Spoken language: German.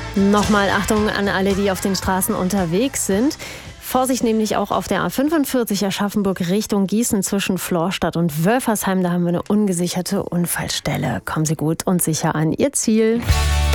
Nochmal Achtung an alle, die auf den Straßen unterwegs sind. Vorsicht nämlich auch auf der A45 Aschaffenburg Richtung Gießen zwischen Florstadt und Wölfersheim. Da haben wir eine ungesicherte Unfallstelle. Kommen Sie gut und sicher an Ihr Ziel.